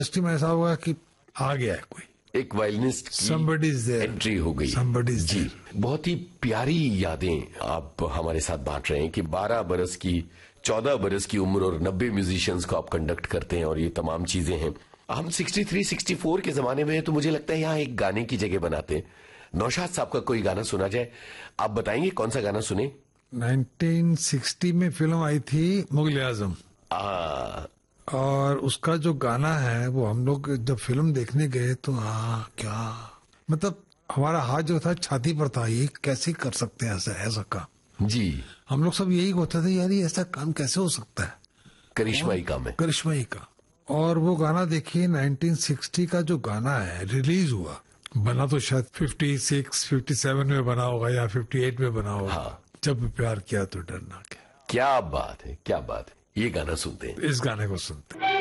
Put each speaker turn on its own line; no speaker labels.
Industry में ऐसा होगा कि आ गया है कोई,
एक violinist
Somebody is there.
Entry हो गई।
Somebody is
ji,
there.
बहुत ही प्यारी यादें आप हमारे साथ बांट रहे हैं कि 12 बरस की 14 बरस की उम्र और 90 म्यूजिशियंस को आप कंडक्ट करते हैं और ये तमाम चीजें हैं। हम 63-64 के जमाने में हैं तो मुझे लगता है यहाँ एक गाने की जगह बनाते हैं। नौशाद साहब का कोई गाना सुना जाए, आप बताएंगे कौन सा गाना सुने?
1960 में फिल्म आई थी मुगल आजम, और उसका जो गाना है वो हम लोग जब फिल्म देखने गए तो क्या मतलब हमारा हाथ जो था छाती पर था, ये कैसे कर सकते हैं ऐसा काम।
जी,
हम लोग सब यही होते थे, यार ये ऐसा काम कैसे हो सकता है,
करिश्माई काम है,
करिश्माई का। और वो गाना देखिए 1960 का जो गाना है रिलीज हुआ, बना तो शायद 56, 57 में बना होगा या 58 में बना होगा।
हाँ।
जब प्यार किया तो डरना क्या।
क्या बात है, क्या बात है। ये गाना सुनते हैं,
इस गाने को सुनते हैं।